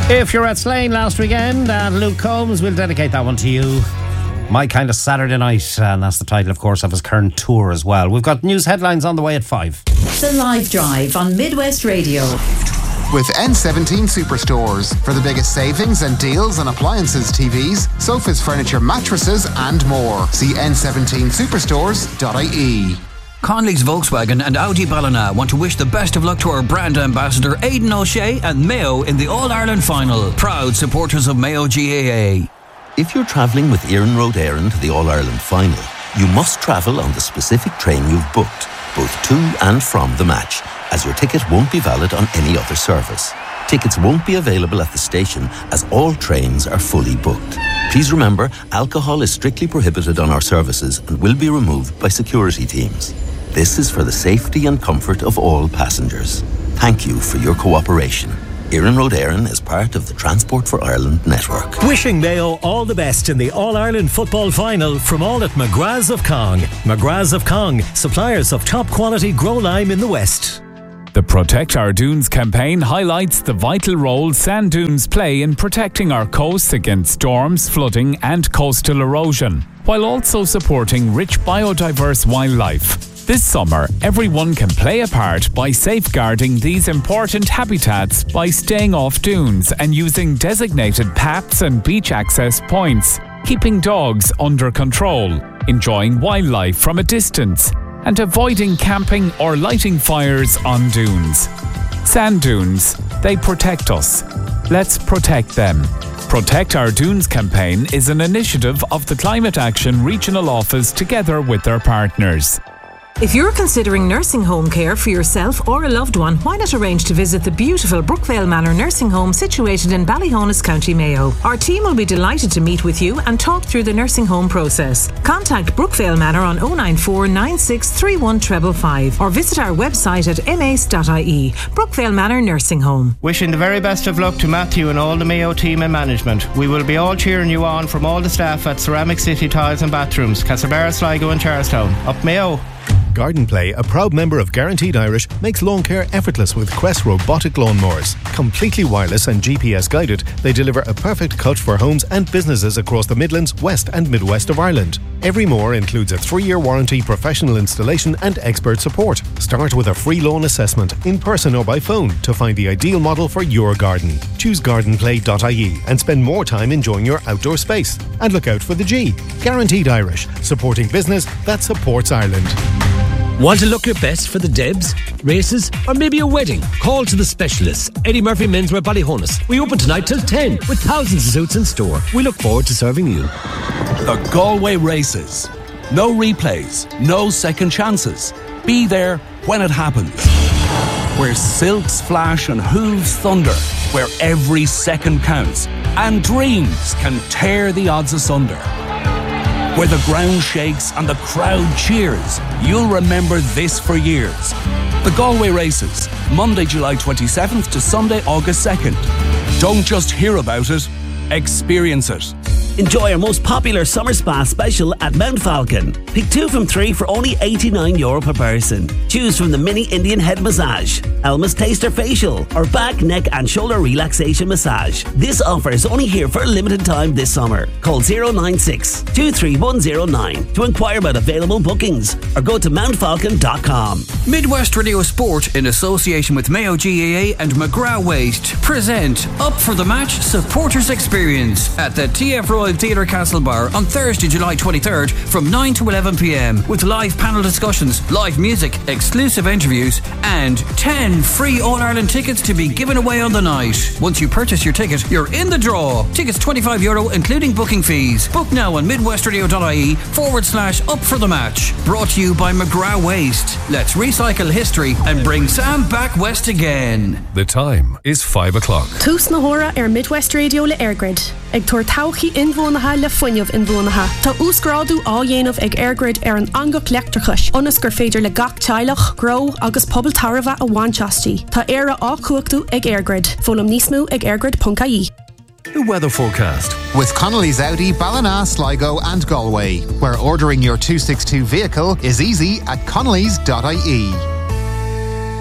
If you're at Slane last weekend, Luke Combs, we'll dedicate that one to you. My Kind of Saturday Night, and that's the title, of course, of his current tour as well. We've got news headlines on the way at 5. The Live Drive on Midwest Radio. With N17 Superstores for the biggest savings and deals on appliances, TVs, sofas, furniture, mattresses and more. See n17superstores.ie. Conley's Volkswagen and Audi Ballina want to wish the best of luck to our brand ambassador Aidan O'Shea and Mayo in the All-Ireland final. Proud supporters of Mayo GAA. If you're travelling with Éireann Road Éireann to the All-Ireland final, you must travel on the specific train you've booked, both to and from the match, as your ticket won't be valid on any other service. Tickets won't be available at the station as all trains are fully booked. Please remember, alcohol is strictly prohibited on our services and will be removed by security teams. This is for the safety and comfort of all passengers. Thank you for your cooperation. Éireann Road Éireann is part of the Transport for Ireland network. Wishing Mayo all the best in the All-Ireland football final from all at McGrath's of Cong. McGrath's of Cong, suppliers of top quality grow lime in the West. The Protect Our Dunes campaign highlights the vital role sand dunes play in protecting our coasts against storms, flooding and coastal erosion, while also supporting rich biodiverse wildlife. This summer, everyone can play a part by safeguarding these important habitats by staying off dunes and using designated paths and beach access points, keeping dogs under control, enjoying wildlife from a distance, and avoiding camping or lighting fires on dunes. Sand dunes, they protect us. Let's protect them. Protect Our Dunes campaign is an initiative of the Climate Action Regional Office together with their partners. If you're considering nursing home care for yourself or a loved one, why not arrange to visit the beautiful Brookvale Manor Nursing Home situated in Ballyhonus, County Mayo. Our team will be delighted to meet with you and talk through the nursing home process. Contact Brookvale Manor on 094 9631 555 or visit our website at mace.ie. Brookvale Manor Nursing Home. Wishing the very best of luck to Matthew and all the Mayo team and management. We will be all cheering you on from all the staff at Ceramic City Tiles and Bathrooms, Castlebar, Sligo and Charlestown. Up Mayo! Garden Play, a proud member of Guaranteed Irish, makes lawn care effortless with Quest robotic lawnmowers. Completely wireless and GPS guided, they deliver a perfect cut for homes and businesses across the Midlands, West and Midwest of Ireland. Every mower includes a 3-year warranty, professional installation and expert support. Start with a free lawn assessment, in person or by phone, to find the ideal model for your garden. Choose gardenplay.ie and spend more time enjoying your outdoor space. And look out for the G. Guaranteed Irish, supporting business that supports Ireland. Want to look your best for the Debs, races, or maybe a wedding? Call to the specialists. Eddie Murphy Menswear Ballyhonus. We open tonight till 10 with thousands of suits in store. We look forward to serving you. The Galway Races. No replays, no second chances. Be there when it happens. Where silks flash and hooves thunder. Where every second counts and dreams can tear the odds asunder. Where the ground shakes and the crowd cheers. You'll remember this for years. The Galway Races, Monday, July 27th to Sunday, August 2nd. Don't just hear about it, experience it. Enjoy our most popular summer spa special at Mount Falcon. Pick 2 from 3 for only €89 per person. Choose from the mini Indian head massage, Elma's Taster facial, or back, neck and shoulder relaxation massage. This offer is only here for a limited time this summer. Call 096 23109 to inquire about available bookings or go to mountfalcon.com. Midwest Radio Sport, in association with Mayo GAA and McGrath Waste, present Up for the Match Supporters Experience at the TF Royal Theatre Castlebar on Thursday, July 23rd from 9 to 11 p.m. with live panel discussions, live music, exclusive interviews and 10 free All-Ireland tickets to be given away on the night. Once you purchase your ticket, you're in the draw. Tickets €25 including booking fees. Book now on midwestradio.ie/up for the match. Brought to you by McGrath Waste. Let's recycle history and bring Sam back west again. The time is 5 o'clock. Tús na hora Midwest Radio le Airgrid. Ag tuair tauchaí inbhuanaithe le foiineamh inbhuanaithe. Tá úscráidú á dhéanamh ag Airgrid an angach leachtrachais. Ionas gur féidir le gach teilech, grow agus pobl tarbha a bhaintastí. Tá éire á cuachtú ag Airgrid. Fólam níos mó ag airgrid.ie. The weather forecast. With Connolly's Audi, Ballina, Sligo and Galway, where ordering your 262 vehicle is easy at connellys.ie.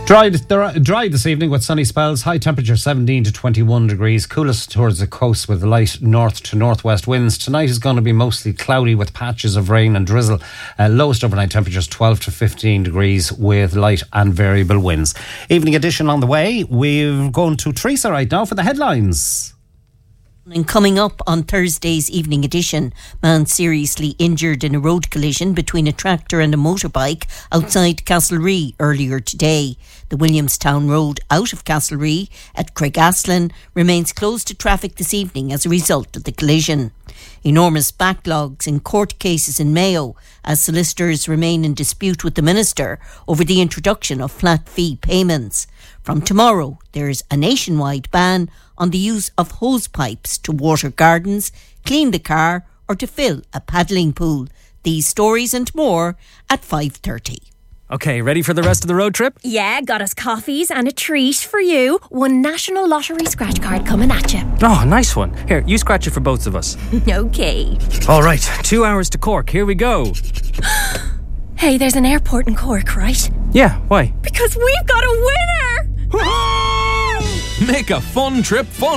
Dry this evening with sunny spells. High temperature 17 to 21 degrees. Coolest towards the coast with light north to northwest winds. Tonight is going to be mostly cloudy with patches of rain and drizzle. Lowest overnight temperatures 12 to 15 degrees with light and variable winds. Evening edition on the way. We're going to Teresa right now for the headlines. And coming up on Thursday's evening edition, man seriously injured in a road collision between a tractor and a motorbike outside Castlerea earlier today. The Williamstown Road out of Castlerea at Craigaslan remains closed to traffic this evening as a result of the collision. Enormous backlogs in court cases in Mayo as solicitors remain in dispute with the minister over the introduction of flat fee payments. From tomorrow, there's a nationwide ban on the use of hose pipes to water gardens, clean the car or to fill a paddling pool. These stories and more at 5:30. Okay, ready for the rest of the road trip? Yeah, got us coffees and a treat for you. One National Lottery scratch card coming at you. Oh, nice one. Here, you scratch it for both of us. Okay. All right, 2 hours to Cork. Here we go. Hey, there's an airport in Cork, right? Yeah, why? Because we've got a winner! Make a fun trip fun.